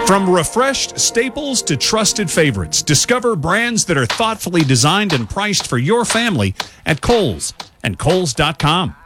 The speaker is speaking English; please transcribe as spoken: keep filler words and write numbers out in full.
From refreshed staples to trusted favorites, discover brands that are thoughtfully designed and priced for your family at Kohl's and Kohl's dot com.